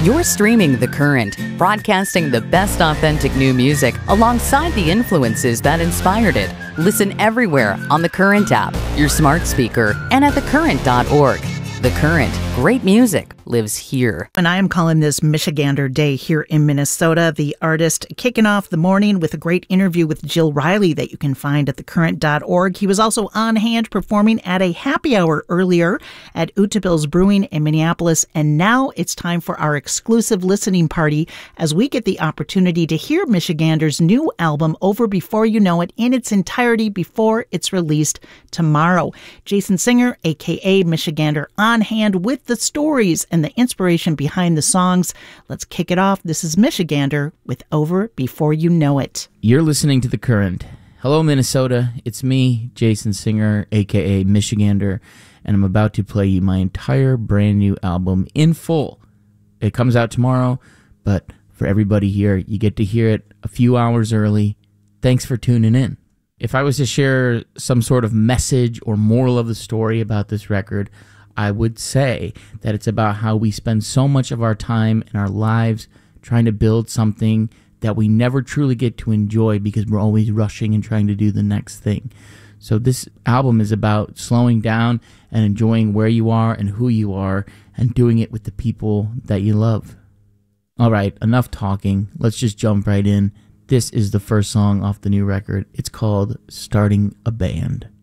You're streaming The Current, broadcasting the best authentic new music alongside the influences that inspired it. Listen everywhere on the Current app, your smart speaker, and at thecurrent.org. The Current, great music lives here. And I am calling this Michigander Day here in Minnesota. The artist kicking off the morning with a great interview with Jill Riley that you can find at thecurrent.org. He was also on hand performing at a happy hour earlier at Utabill's Brewing in Minneapolis. And now it's time for our exclusive listening party as we get the opportunity to hear Michigander's new album, Over Before You Know It, in its entirety before it's released tomorrow. Jason Singer, a.k.a. Michigander, on hand with the stories and the inspiration behind the songs. Let's kick it off. This is Michigander with Over Before You Know It. You're listening to The Current. Hello, Minnesota. It's me, Jason Singer, a.k.a. Michigander, and I'm about to play you my entire brand new album in full. It comes out tomorrow, but for everybody here, you get to hear it a few hours early. Thanks for tuning in. If I was to share some sort of message or moral of the story about this record, I would say that it's about how we spend so much of our time in our lives trying to build something that we never truly get to enjoy because we're always rushing and trying to do the next thing. So this album is about slowing down and enjoying where you are and who you are and doing it with the people that you love. All right, enough talking. Let's just jump right in. This is the first song off the new record. It's called Starting a Band.